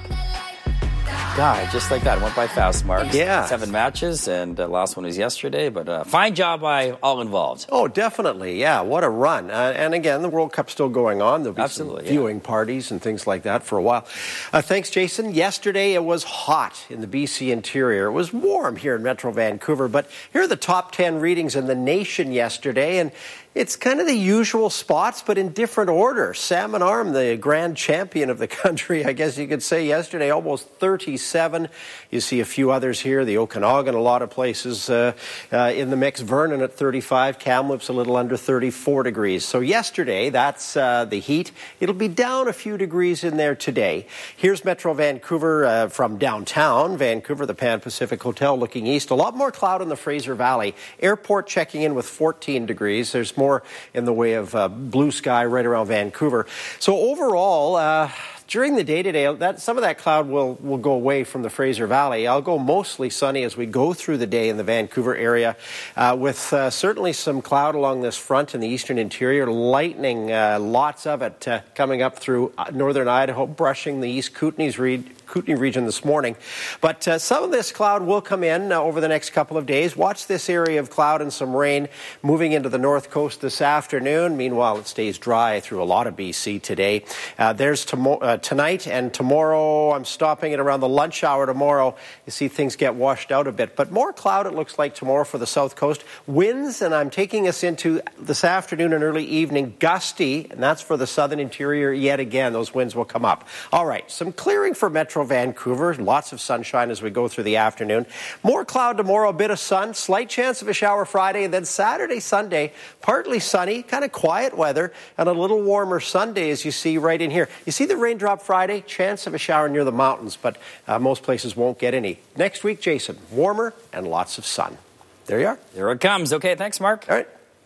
God, just like that. It went by fast, Mark. Yeah. Seven matches, and the uh, last one was yesterday, but uh, fine job by all involved. Oh, definitely. Yeah, what a run. Uh, and again, the World Cup's still going on. There'll be Absolutely, some viewing yeah. parties and things like that for a while. Uh, thanks, Jason. Yesterday, it was hot in the B C interior. It was warm here in Metro Vancouver, but here are the top ten readings in the nation yesterday, and it's kind of the usual spots, but in different order. Salmon Arm, the grand champion of the country, I guess you could say yesterday, almost thirty-seven. You see a few others here. The Okanagan, a lot of places uh, uh, in the mix. Vernon at thirty-five. Kamloops a little under thirty-four degrees. So yesterday, that's uh, the heat. It'll be down a few degrees in there today. Here's Metro Vancouver uh, from downtown Vancouver, the Pan Pacific Hotel looking east. A lot more cloud in the Fraser Valley. Airport checking in with fourteen degrees. There's more in the way of uh, blue sky right around Vancouver. So overall, uh, during the day today, that some of that cloud will, will go away from the Fraser Valley. I'll go mostly sunny as we go through the day in the Vancouver area, uh, with uh, certainly some cloud along this front in the eastern interior, lightning, uh, lots of it uh, coming up through northern Idaho, brushing the East Kootenays region. Kootenay region this morning. But uh, some of this cloud will come in uh, over the next couple of days. Watch this area of cloud and some rain moving into the north coast this afternoon. Meanwhile, it stays dry through a lot of B C today. Uh, there's tomo- uh, tonight and tomorrow. I'm stopping at around the lunch hour tomorrow. You see things get washed out a bit. But more cloud, it looks like, tomorrow for the south coast. Winds, and I'm taking us into this afternoon and early evening, gusty, and that's for the southern interior yet again. Those winds will come up. All right, some clearing for Metro Vancouver. Lots of sunshine as we go through the afternoon. More cloud tomorrow, a bit of sun. Slight chance of a shower Friday. And then Saturday, Sunday, partly sunny, kind of quiet weather, and a little warmer Sunday as you see right in here. You see the raindrop Friday? Chance of a shower near the mountains, but uh, most places won't get any. Next week, Jason, warmer and lots of sun. There you are. There it comes. Okay, thanks, Mark. All right.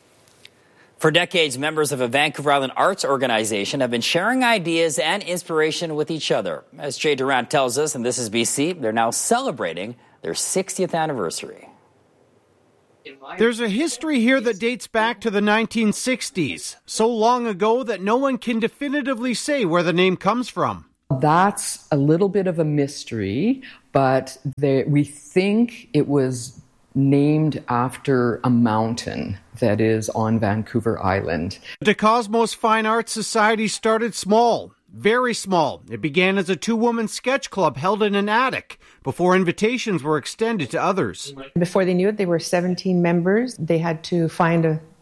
For decades, members of a Vancouver Island arts organization have been sharing ideas and inspiration with each other. As Jay Durant tells us, and this is B C, they're now celebrating their sixtieth anniversary. There's a history here that dates back to the nineteen sixties, so long ago that no one can definitively say where the name comes from. That's a little bit of a mystery, but they, we think it was named after a mountain that is on Vancouver Island. The Cosmos Fine Arts Society started small, very small. It began as a two-woman sketch club held in an attic before invitations were extended to others. Before they knew it, they were seventeen members. They had to find a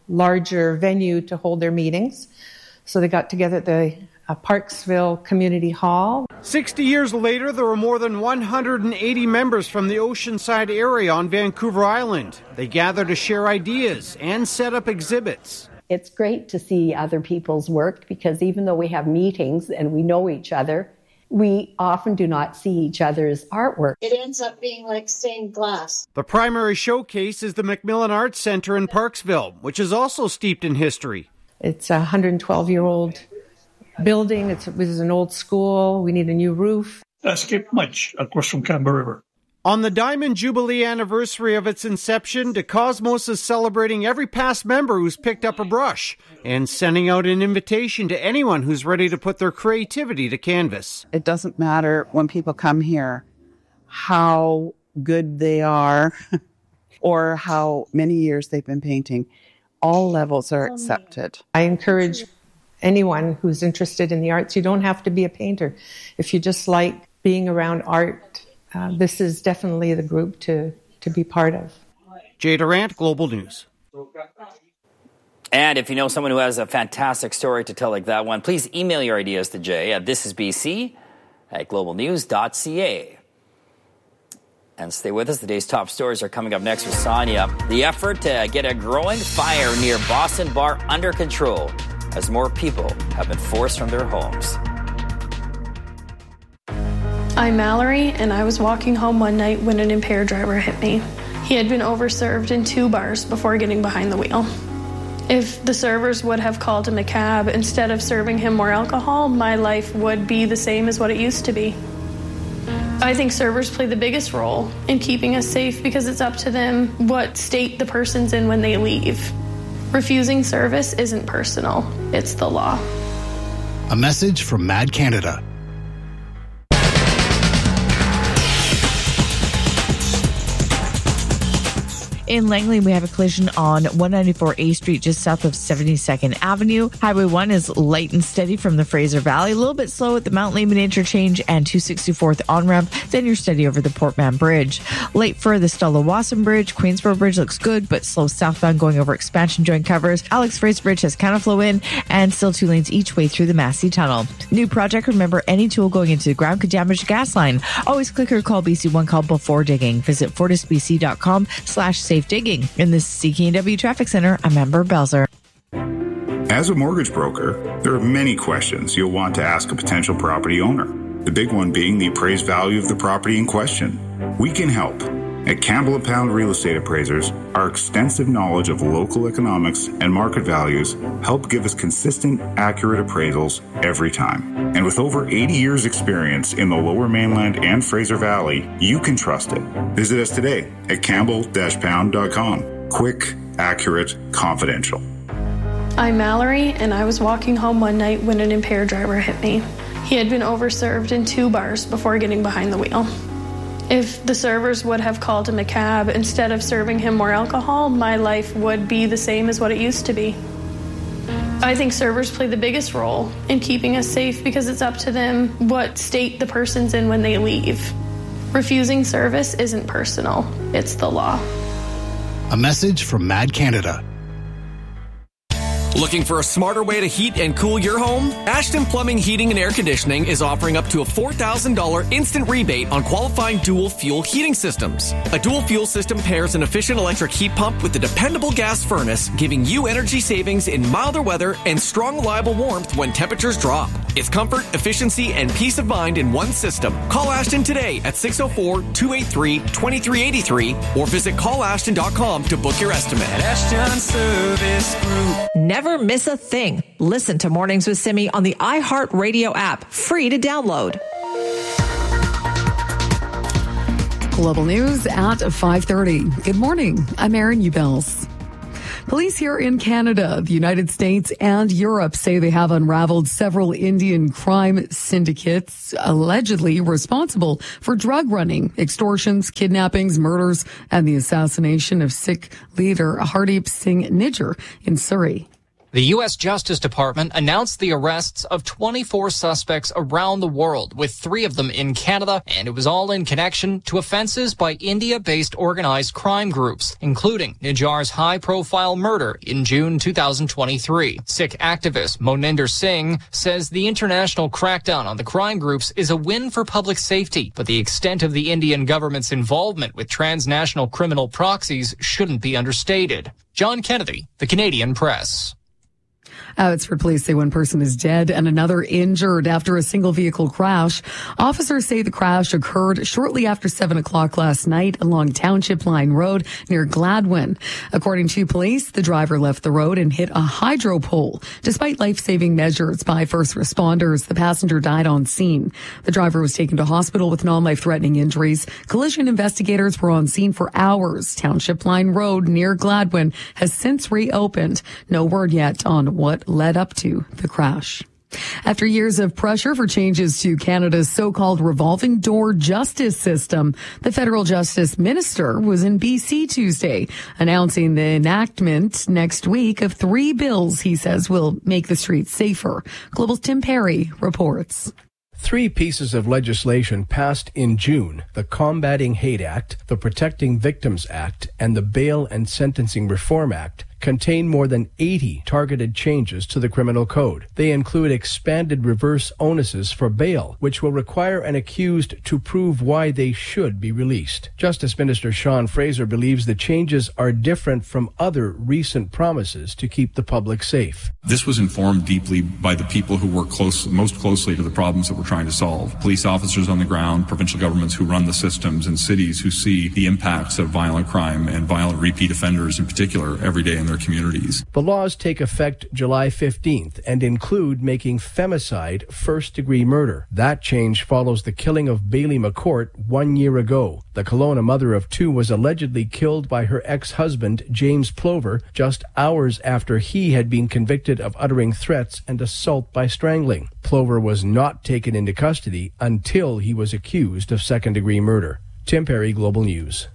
larger venue to hold their meetings. So they got together at the uh, Parksville Community Hall. sixty years later, there were more than one hundred eighty members from the Oceanside area on Vancouver Island. They gather to share ideas and set up exhibits. It's great to see other people's work because even though we have meetings and we know each other, we often do not see each other's artwork. It ends up being like stained glass. The primary showcase is the Macmillan Arts Centre in Parksville, which is also steeped in history. It's a one hundred twelve-year-old building. It's, it was an old school. We need a new roof. I skipped much across from Canberra River. On the Diamond Jubilee anniversary of its inception, De Cosmos is celebrating every past member who's picked up a brush and sending out an invitation to anyone who's ready to put their creativity to canvas. It doesn't matter when people come here how good they are or how many years they've been painting. All levels are accepted. I encourage anyone who's interested in the arts, you don't have to be a painter. If you just like being around art, Uh, this is definitely the group to, to be part of. Jay Durant, Global News. And if you know someone who has a fantastic story to tell like that one, please email your ideas to Jay at thisisbc at global news dot c a. And stay with us. The day's top stories are coming up next with Sonia. The effort to get a growing fire near Boston Bar under control as more people have been forced from their homes. I'm Mallory, and I was walking home one night when an impaired driver hit me. He had been overserved in two bars before getting behind the wheel. If the servers would have called him a cab instead of serving him more alcohol, my life would be the same as what it used to be. I think servers play the biggest role in keeping us safe because it's up to them what state the person's in when they leave. Refusing service isn't personal, it's the law. A message from Mad Canada. In Langley, we have a collision on one ninety-four A Street just south of seventy-second Avenue. Highway one is light and steady from the Fraser Valley. A little bit slow at the Mount Lehman interchange and two sixty-fourth on-ramp. Then you're steady over the Port Mann Bridge. Late for the Stella Wasson Bridge. Queensboro Bridge looks good, but slow southbound going over Expansion Joint covers. Alex Fraser Bridge has counterflow in and still two lanes each way through the Massey Tunnel. New project, remember any tool going into the ground could damage the gas line. Always click or call B C one call before digging. Visit fortisbc.com slash safe digging. In the C K N W Traffic Center, I'm Amber Belzer. As a mortgage broker, there are many questions you'll want to ask a potential property owner. The big one being the appraised value of the property in question. We can help. At Campbell and Pound Real Estate Appraisers, our extensive knowledge of local economics and market values help give us consistent, accurate appraisals every time. And with over eighty years experience in the Lower Mainland and Fraser Valley, you can trust it. Visit us today at campbell pound dot com. Quick, accurate, confidential. I'm Mallory, and I was walking home one night when an impaired driver hit me. He had been overserved in two bars before getting behind the wheel. If the servers would have called him a cab instead of serving him more alcohol, my life would be the same as what it used to be. I think servers play the biggest role in keeping us safe because it's up to them what state the person's in when they leave. Refusing service isn't personal, it's the law. A message from Mad Canada. Looking for a smarter way to heat and cool your home? Ashton Plumbing, Heating and Air Conditioning is offering up to a four thousand dollars instant rebate on qualifying dual fuel heating systems. A dual fuel system pairs an efficient electric heat pump with a dependable gas furnace, giving you energy savings in milder weather and strong, reliable warmth when temperatures drop. It's comfort, efficiency, and peace of mind in one system. Call Ashton today at six oh four, two eight three, two three eight three or visit call ashton dot com to book your estimate. Ashton Service Group. Never miss a thing. Listen to Mornings with Simi on the iHeartRadio app, free to download. Global news at five thirty. Good morning. I'm Erin Ubels. Police here in Canada, the United States, and Europe say they have unraveled several Indian crime syndicates allegedly responsible for drug running, extortions, kidnappings, murders, and the assassination of Sikh leader Hardeep Singh Nijjar in Surrey. The U S Justice Department announced the arrests of twenty-four suspects around the world, with three of them in Canada, and it was all in connection to offenses by India-based organized crime groups, including Nijjar's high-profile murder in June two thousand twenty-three. Sikh activist Moninder Singh says the international crackdown on the crime groups is a win for public safety, but the extent of the Indian government's involvement with transnational criminal proxies shouldn't be understated. John Kennedy, The Canadian Press. Abbotsford police say one person is dead and another injured after a single vehicle crash. Officers say the crash occurred shortly after seven o'clock last night along Township Line Road near Gladwin. According to police, the driver left the road and hit a hydro pole. Despite life-saving measures by first responders, the passenger died on scene. The driver was taken to hospital with non-life-threatening injuries. Collision investigators were on scene for hours. Township Line Road near Gladwin has since reopened. No word yet on what led up to the crash. After years of pressure for changes to Canada's so-called revolving door justice system, the federal justice minister was in B C Tuesday, announcing the enactment next week of three bills he says will make the streets safer. Global's Tim Perry reports. Three pieces of legislation passed in June: the Combating Hate Act, the Protecting Victims Act, and the Bail and Sentencing Reform Act, contain more than eighty targeted changes to the criminal code. They include expanded reverse onuses for bail, which will require an accused to prove why they should be released. Justice Minister Sean Fraser believes the changes are different from other recent promises to keep the public safe. This was informed deeply by the people who work close, most closely to the problems that we're trying to solve. Police officers on the ground, provincial governments who run the systems, and cities who see the impacts of violent crime and violent repeat offenders in particular every day in their communities. The laws take effect July fifteenth and include making femicide first-degree murder. That change follows the killing of Bailey McCourt one year ago. The Kelowna mother of two was allegedly killed by her ex-husband, James Plover, just hours after he had been convicted of uttering threats and assault by strangling. Plover was not taken into custody until he was accused of second-degree murder. Tim Perry, Global News.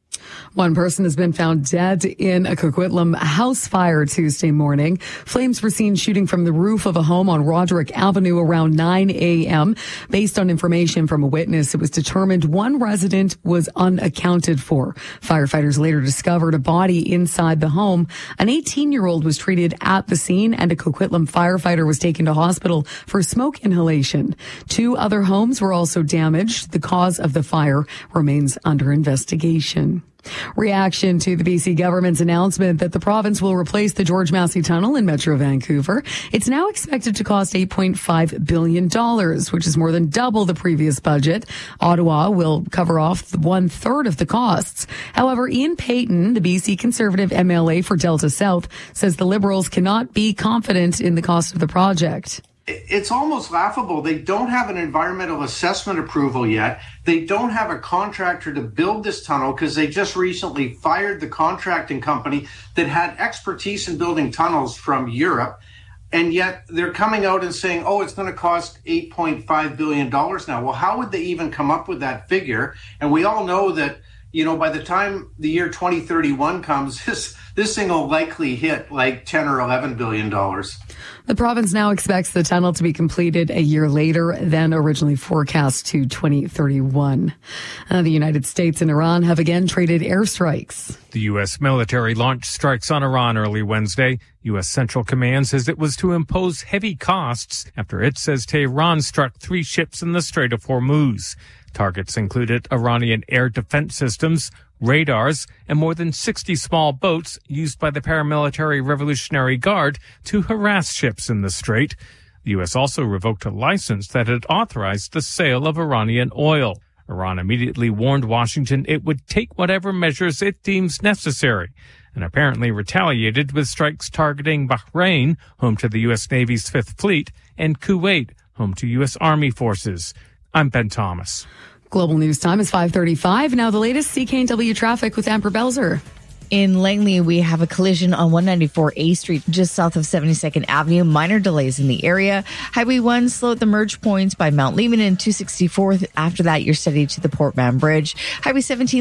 One person has been found dead in a Coquitlam house fire Tuesday morning. Flames were seen shooting from the roof of a home on Roderick Avenue around nine a.m. Based on information from a witness, it was determined one resident was unaccounted for. Firefighters later discovered a body inside the home. An eighteen-year-old was treated at the scene, and a Coquitlam firefighter was taken to hospital for smoke inhalation. Two other homes were also damaged. The cause of the fire remains under investigation. Reaction to the B C government's announcement that the province will replace the George Massey Tunnel in Metro Vancouver. It's now expected to cost eight point five billion dollars, which is more than double the previous budget. Ottawa will cover off one third of the costs. However, Ian Payton, the B C Conservative M L A for Delta South, says the Liberals cannot be confident in the cost of the project. It's almost laughable. They don't have an environmental assessment approval yet. They don't have a contractor to build this tunnel because they just recently fired the contracting company that had expertise in building tunnels from Europe. And yet they're coming out and saying, oh, it's going to cost eight point five billion dollars now. Well, how would they even come up with that figure? And we all know that, you know, by the time the year twenty thirty-one comes, this this thing will likely hit like ten or eleven billion dollars. The province now expects the tunnel to be completed a year later than originally forecast to twenty thirty-one. Uh, the United States and Iran have again traded airstrikes. The U S military launched strikes on Iran early Wednesday. U S Central Command says it was to impose heavy costs after it says Tehran struck three ships in the Strait of Hormuz. Targets included Iranian air defense systems, radars, and more than sixty small boats used by the paramilitary Revolutionary Guard to harass ships in the strait. The U S also revoked a license that had authorized the sale of Iranian oil. Iran immediately warned Washington it would take whatever measures it deems necessary, and apparently retaliated with strikes targeting Bahrain, home to the U S Navy's Fifth Fleet, and Kuwait, home to U S Army forces. I'm Ben Thomas. Global News Time is five thirty-five. Now the latest C K N W traffic with Amber Belzer. In Langley, we have a collision on one ninety-four A Street, just south of seventy-second Avenue. Minor delays in the area. Highway one slow at the merge points by Mount Lehman and two sixty-fourth. After that, you're steady to the Port Mann Bridge. Highway seventeen